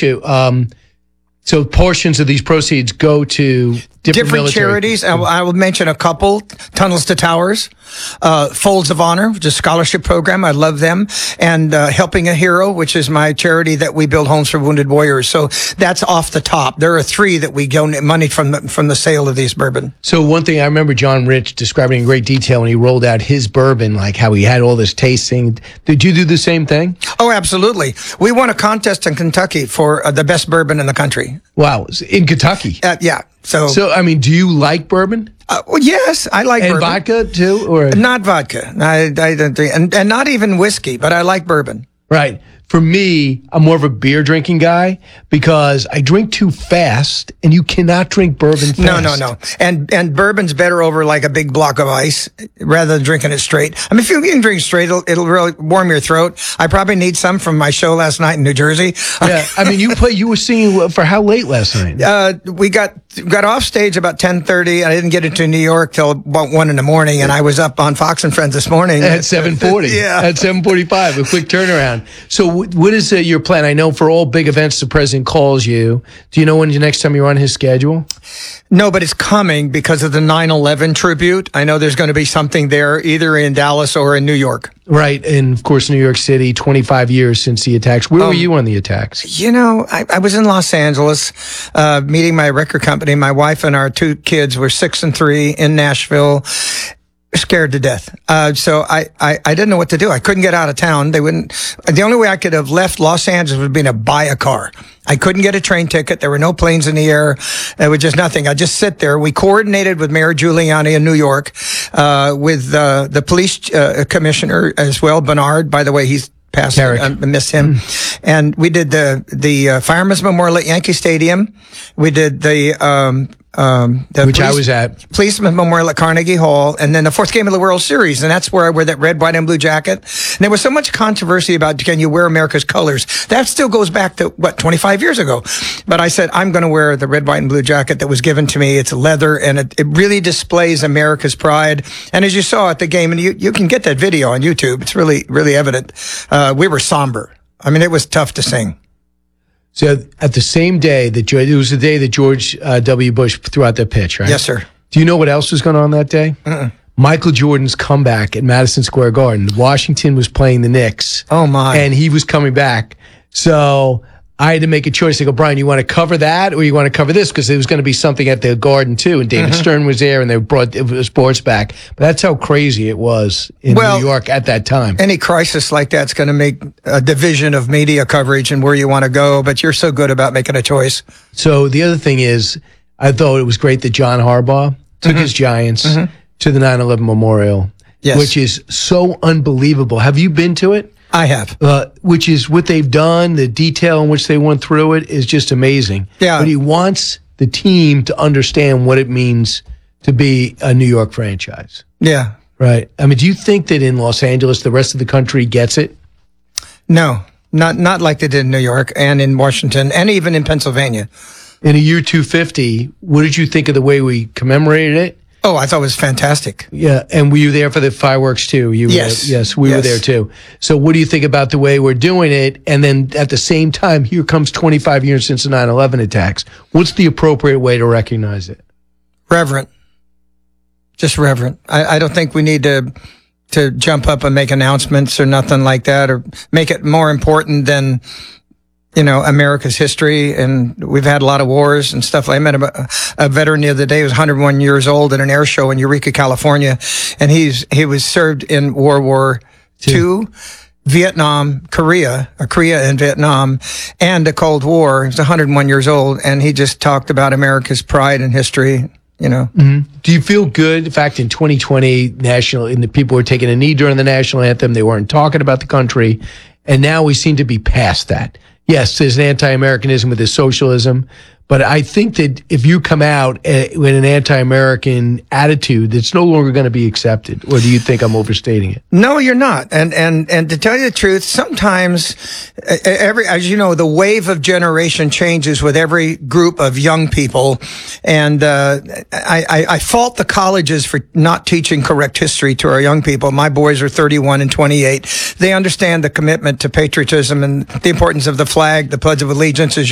you. So portions of these proceeds go to different charities. I will mention a couple: Tunnels to Towers, Folds of Honor, which is a scholarship program. I love them, and Helping a Hero, which is my charity that we build homes for wounded warriors. So that's off the top. There are 3 that we donate money from the sale of these bourbon. So one thing I remember John Rich describing in great detail when he rolled out his bourbon, like how he had all this tasting. Did you do the same thing? Oh, absolutely. We won a contest in Kentucky for the best bourbon in the country. Wow, in Kentucky. Yeah. So I mean, do you like bourbon? Well, yes, I like bourbon. And vodka too, or not vodka? I don't drink, and not even whiskey, but I like bourbon. Right. For me, I'm more of a beer drinking guy because I drink too fast, and you cannot drink bourbon fast. No. And bourbon's better over like a big block of ice rather than drinking it straight. I mean, if you can drink straight, it'll really warm your throat. I probably need some from my show last night in New Jersey. Yeah, I mean, you were singing for how late last night? We got off stage about 10:30. I didn't get into New York till about 1 in the morning, and I was up on Fox and Friends this morning at 7:40. Yeah, at 7:45, a quick turnaround. So what is your plan? I know for all big events, the president calls you. Do you know when the next time you're on his schedule? No, but it's coming because of the 9/11 tribute. I know there's going to be something there, either in Dallas or in New York. Right, and of course, New York City, 25 years since the attacks. Where were you on the attacks? You know, I was in Los Angeles meeting my record company. My wife and our 2 kids were 6 and 3 in Nashville. Scared to death. So I didn't know what to do. I couldn't get out of town. The only way I could have left Los Angeles would have been to buy a car. I couldn't get a train ticket. There were no planes in the air. There was just nothing. I just sit there. We coordinated with Mayor Giuliani in New York, with the police commissioner as well, Bernard. By the way, he's passed. I miss him. And we did the Fireman's Memorial at Yankee Stadium. We did the which I was at. Policeman's Memorial at Carnegie Hall, and then the 4th game of the World Series, and that's where I wear that red, white, and blue jacket. And there was so much controversy about, can you wear America's colors? That still goes back to, 25 years ago. But I said, I'm going to wear the red, white, and blue jacket that was given to me. It's leather, and it really displays America's pride. And as you saw at the game, and you can get that video on YouTube, it's really, really evident. We were somber. I mean, it was tough to sing. So at the same day it was the day that George W. Bush threw out that pitch, right? Yes, sir. Do you know what else was going on that day? Michael Jordan's comeback at Madison Square Garden. Washington was playing the Knicks. Oh, my. And he was coming back. So I had to make a choice. I go, Brian, you want to cover that or you want to cover this? Because there was going to be something at the Garden, too. And David Stern was there, and they brought sports back. But that's how crazy it was in New York at that time. Any crisis like that's going to make a division of media coverage and where you want to go. But you're so good about making a choice. So the other thing is, I thought it was great that John Harbaugh took his Giants to the 9/11 memorial, which is so unbelievable. Have you been to it? I have. Which is what they've done, the detail in which they went through it is just amazing. Yeah. But he wants the team to understand what it means to be a New York franchise. Yeah. Right. I mean, do you think that in Los Angeles, the rest of the country gets it? No, not like they did in New York and in Washington and even in Pennsylvania. In a year 250, what did you think of the way we commemorated it? Oh, I thought it was fantastic. Yeah, and were you there for the fireworks too? Yes. We were there too. So what do you think about the way we're doing it? And then at the same time, here comes 25 years since the 9/11 attacks. What's the appropriate way to recognize it? Reverent. Just reverent. I don't think we need to jump up and make announcements or nothing like that, or make it more important than, America's history. And we've had a lot of wars and stuff. I met a veteran the other day who was 101 years old at an air show in Eureka, California. And he was served in World War II, Vietnam, Korea and Vietnam, and the Cold War. He was 101 years old. And he just talked about America's pride and history. Do you feel good? In fact, in 2020, the people were taking a knee during the national anthem. They weren't talking about the country. And now we seem to be past that. Yes, there's an anti-Americanism with this socialism, but I think that if you come out with an anti-American attitude, it's no longer going to be accepted. Or do you think I'm overstating it? No, you're not. And to tell you the truth, sometimes as you know, the wave of generation changes with every group of young people. And I fault the colleges for not teaching correct history to our young people. My boys are 31 and 28. They understand the commitment to patriotism and the importance of the flag, the Pledge of Allegiance, as